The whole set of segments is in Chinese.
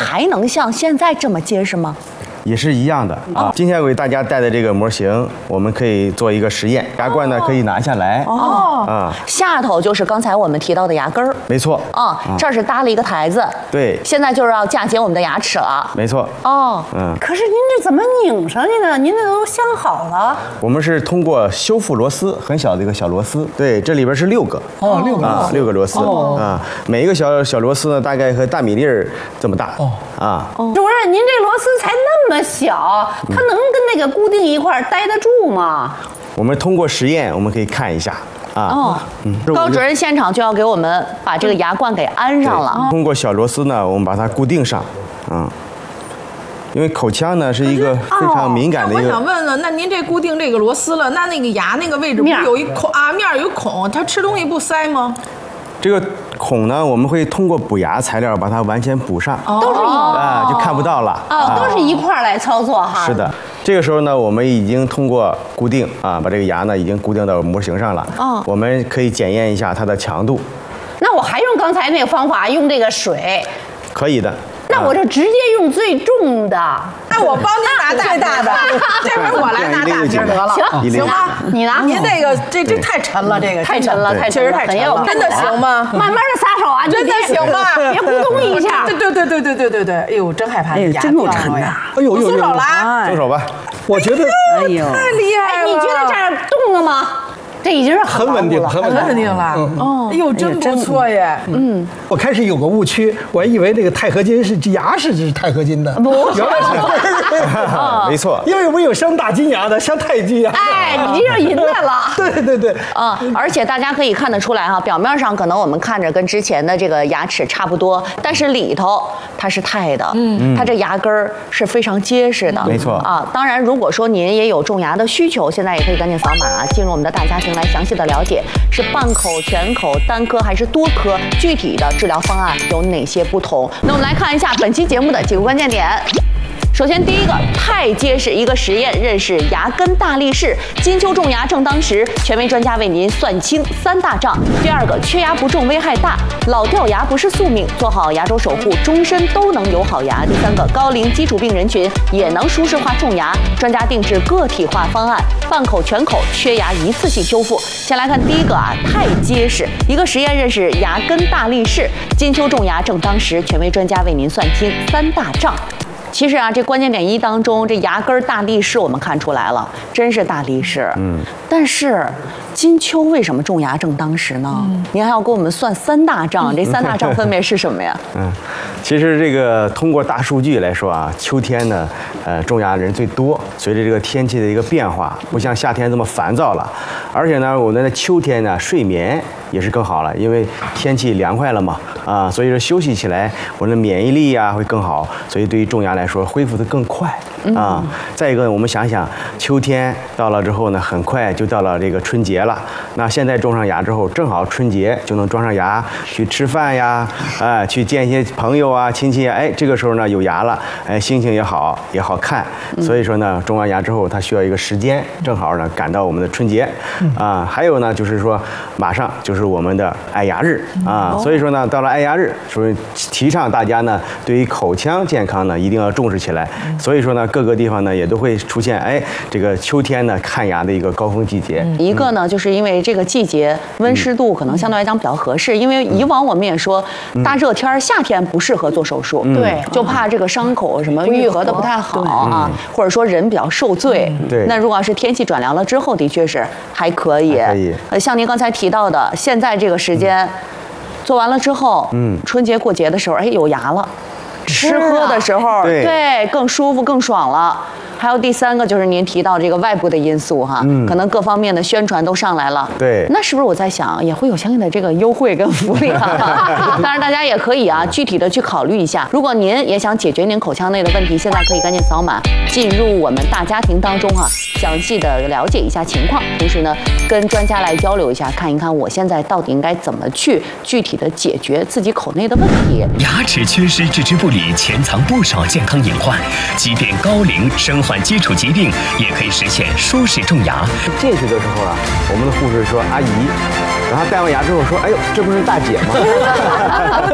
还能像现在这么结实吗？ 也是一样的啊。今天我给大家带的这个模型，我们可以做一个实验。牙冠呢可以拿下来下头就是刚才我们提到的牙根儿。 没错这儿是搭了一个台子。 对， 现在就是要嫁接我们的牙齿了。 没错。 可是您这怎么拧上去呢？您这都镶好了。 我们是通过修复螺丝，很小的一个小螺丝。对，这里边是6个。6个螺丝每一个小螺丝呢，大概和大米粒儿这么大。 主任，您这螺丝才那么小，它能跟那个固定一块儿待得住吗？ 我们通过实验，我们可以看一下高主任现场就要给我们把这个牙冠给安上了。 通过小螺丝呢，我们把它固定上因为口腔呢是一个非常敏感的一个。 我想问问，那您这固定这个螺丝了，那个牙那个位置不有一孔面有孔，它吃东西不塞吗？ 这个孔呢，我们会通过补牙材料把它完全补上， 都是就看不到了都是一块儿来操作哈。 是的，这个时候呢，我们已经通过固定把这个牙呢已经固定到模型上了。我们可以检验一下它的强度。 那我还用刚才那个方法，用这个水？ 可以的。 那我就直接用最重的。 那我帮您拿最大的，这回我来拿大瓶得了。 行吗？你拿。 您这太沉了，这个太沉了， 确实太沉了。真的行吗？ 慢慢的撒手啊， 真的行吗？ 别咕咚一下。 对，哎呦，真害怕牙真够沉的。 哎呦，松手了啊！ 松手吧。 我觉得， 哎呦，太厉害了！ 你觉得这儿动了吗？这已经是很稳定， 很稳定了。哎呦，真不错耶。 我开始有个误区，我还以为这个钛合金是牙是钛合金的，原来是。 没错。 因为我们有镶大金牙的，镶钛金牙。 你这是银的了。 对。 而且大家可以看得出来表面上可能我们看着跟之前的这个牙齿差不多，但是里头它是钛的，它这牙根儿是非常结实的。 没错当然，如果说您也有种牙的需求，现在也可以赶紧扫码进入我们的大家庭来详细的了解是半口、全口、单颗还是多颗，具体的治疗方案有哪些不同。那我们来看一下本期节目的几个关键点。首先，第一个，太结实一个实验，认识牙根大力士。金秋种牙正当时，权威专家为您算清3大账。第二个，缺牙不重危害大，老掉牙不是宿命，做好牙周守护，终身都能有好牙。第三个，高龄基础病人群也能舒适化种牙，专家定制个体化方案，半口全口缺牙一次性修复。先来看第一个太结实一个实验，认识牙根大力士。金秋种牙正当时，权威专家为您算清3大账。其实这关键点1当中，这牙根大力士我们看出来了，真是大力士。但是金秋为什么种牙正当时呢？您还要给我们算3大账，这3大账分别是什么呀？ 其实这个通过大数据来说秋天呢，种牙人最多。随着这个天气的一个变化，不像夏天这么烦躁了，而且呢，我们的秋天呢睡眠也是更好了，因为天气凉快了嘛，所以说休息起来我们的免疫力会更好，所以对于种牙来说恢复得更快再一个，我们想想，秋天到了之后呢，很快就到了这个春节了。那现在种上牙之后，正好春节就能装上牙去吃饭呀，去见一些朋友亲戚这个时候呢有牙了，心情也好，也好看。所以说呢，种完牙之后，它需要一个时间，正好呢赶到我们的春节还有呢，就是说马上就是我们的爱牙日所以说呢，到了爱牙日，所以提倡大家呢对于口腔健康呢一定要重视起来。所以说呢，各个地方呢也都会出现这个秋天呢看牙的一个高峰季节。 一个呢，就是因为这个季节温湿度可能相对来讲比较合适，因为以往我们也说大热天夏天不适合做手术， 对， 就怕这个伤口什么愈合的不太好或者说人比较受罪。 对， 那如果要是天气转凉了之后，的确是还可以。像您刚才提到的，现在这个时间做完了之后，春节过节的时候，有牙了。吃喝的时候，对，更舒服更爽了。还有第3个就是您提到这个外部的因素可能各方面的宣传都上来了。 对， 那是不是我在想也会有相应的这个优惠跟福利当然大家也可以具体的去考虑一下。如果您也想解决您口腔内的问题，现在可以赶紧扫码进入我们大家庭当中详细的了解一下情况，同时呢跟专家来交流一下，看一看我现在到底应该怎么去具体的解决自己口内的问题。 牙齿缺失置之不理，潜藏不少健康隐患，即便高龄身患基础疾病，也可以实现舒适种牙。 进去的时候我们的护士说阿姨，然后戴完牙之后说，哎呦，这不是大姐吗？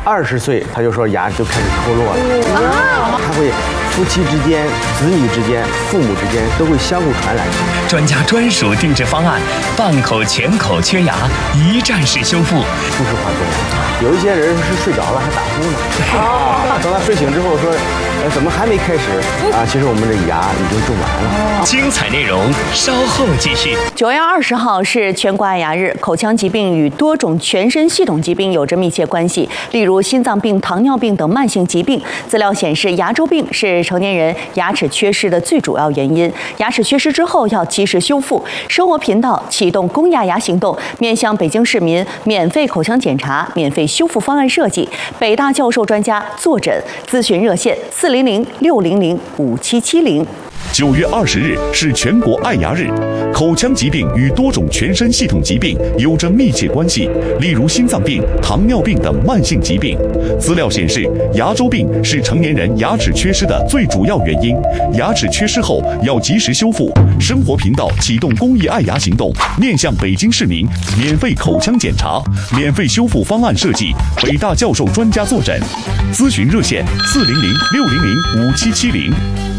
20岁他就说牙就开始脱落了，他会夫妻之间、子女之间、父母之间都会相互传染。 专家专属定制方案，半口全口缺牙一站式修复。 不是化重，有一些人是睡着了还打呼呢，等他睡醒之后说，怎么还没开始啊？其实我们的牙已经种完了。 精彩内容稍后继续。 9月20号是全国爱牙日，口腔疾病与多种全身系统疾病有着密切关系，例如心脏病、糖尿病等慢性疾病。资料显示，牙周病是成年人牙齿缺失的最主要原因。牙齿缺失之后要及时修复。生活频道启动公益爱牙行动，面向北京市民免费口腔检查、免费修复方案设计，北大教授专家坐诊咨询热线400-600-5770。 9月20日是全国爱牙日，口腔疾病与多种全身系统疾病有着密切关系，例如心脏病、糖尿病等慢性疾病。资料显示，牙周病是成年人牙齿缺失的最主要原因，牙齿缺失后要及时修复。生活频道启动公益爱牙行动，面向北京市民免费口腔检查、免费修复方案设计，北大教授专家坐诊，咨询热线400-600-5770。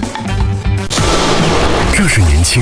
这是年轻，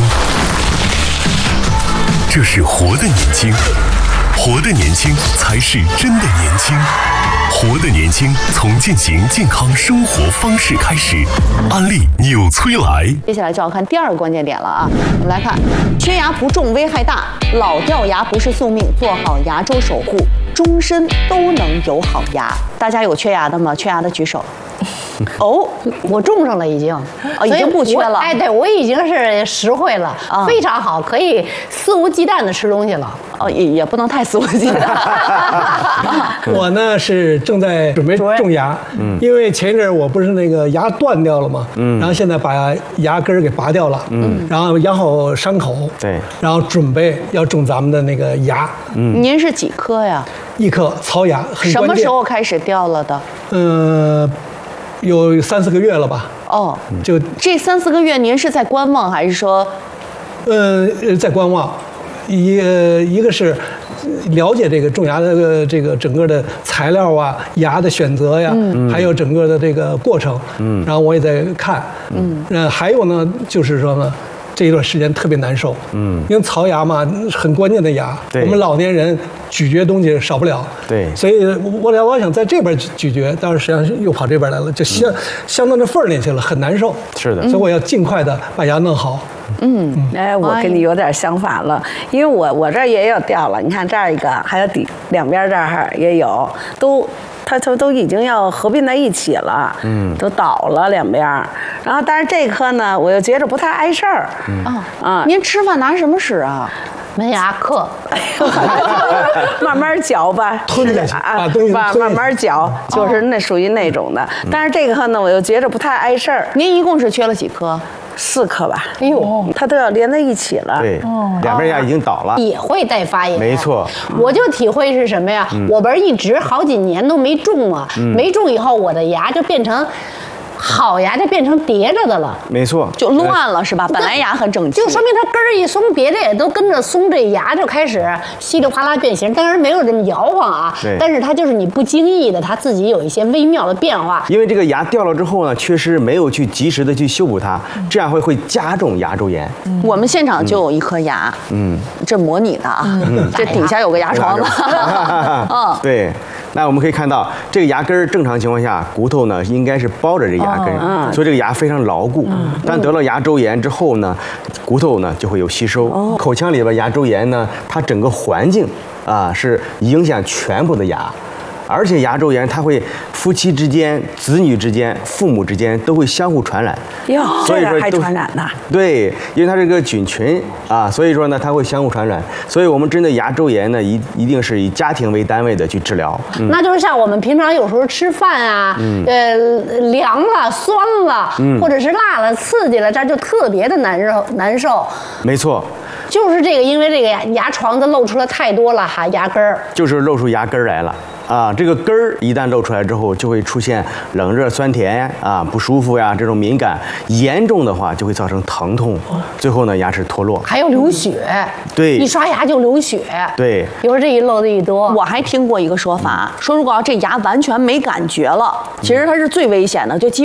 这是活的年轻，活的年轻才是真的年轻，活的年轻从践行健康生活方式开始。安利纽崔莱。 接下来就要看第2个关键点了啊！我们来看，缺牙不重，危害大，老掉牙不是宿命，做好牙周守护，终身都能有好牙。大家有缺牙的吗？缺牙的举手。 哦，我种上了已经， 已经不缺了。 哎，对，我已经是实惠了，非常好，可以肆无忌惮的吃东西了。 也不能太肆无忌惮。 我呢是正在准备种牙，因为前一阵我不是那个牙断掉了嘛，然后现在把牙根儿给拔掉了，然后养好伤口， 对， 然后准备要种咱们的那个牙。 您是几颗呀 ？1颗槽牙，很关键。 什么时候开始掉了的？ 有3-4个月了吧？ 哦， 就这3-4个月，您是在观望还是说？ 在观望。一个是了解这个种牙的这个整个的材料啊，牙的选择呀，还有整个的这个过程，然后我也在看，还有呢，就是说呢，这一段时间特别难受，因为槽牙嘛，很关键的牙，我们老年人咀嚼东西少不了， 对， 所以我老想在这边咀嚼，但是实际上又跑这边来了，就相当的缝儿里去了，很难受。 是的， 所以我要尽快的把牙弄好。 哎，我跟你有点相反了，因为我这儿也有掉了，你看这儿一个，还有两边这儿也有，它都已经要合并在一起了，都倒了两边。然后但是这颗呢，我又觉着不太碍事儿。 您吃饭拿什么使啊？ 门牙克，慢慢嚼吧， 吞下去啊，东西慢慢嚼，就是那属于那种的。但是这个呢，我又觉着不太碍事儿。 您一共是缺了几颗 ？4颗吧。哎呦，它都要连在一起了。 对，两边牙已经倒了， 也会带发炎。 没错， 我就体会是什么呀？我不是一直好几年都没种啊，没种以后我的牙就变成。好牙就变成叠着的了， 没错， 就乱了是吧？本来牙很整齐， 就说明它根儿一松，别的也都跟着松，这牙就开始稀里哗啦变形。当然没有这么摇晃啊，但是它就是你不经意的，它自己有一些微妙的变化。 因为这个牙掉了之后呢，确实没有去及时的去修补它，这样会加重牙周炎。 我们现场就有一颗牙，这模拟的啊，这底下有个牙床子， 对。那我们可以看到，这个牙根儿正常情况下，骨头呢应该是包着这牙根，所以这个牙非常牢固。但得了牙周炎之后呢，骨头呢就会有吸收。口腔里边牙周炎呢，它整个环境是影响全部的牙。而且牙周炎它会夫妻之间、子女之间、父母之间都会相互传染。 所以说还传染呢？ 对，因为它是个菌群所以说呢它会相互传染。所以我们针对牙周炎呢，一定是以家庭为单位的去治疗。 那就是像我们平常有时候吃饭啊，凉了、酸了，或者是辣了、刺激了，这就特别的难受。 没错。 就是这个，因为这个牙床子露出了太多了哈，牙根儿就是露出牙根儿来了。 啊，这个根儿一旦露出来之后，就会出现冷热酸甜啊、不舒服呀，这种敏感，严重的话就会造成疼痛，最后呢牙齿脱落， 还有流血。 对， 一刷牙就流血。 对， 比如这一漏的一多。 我还听过一个说法，说如果要这牙完全没感觉了，其实它是最危险的，就基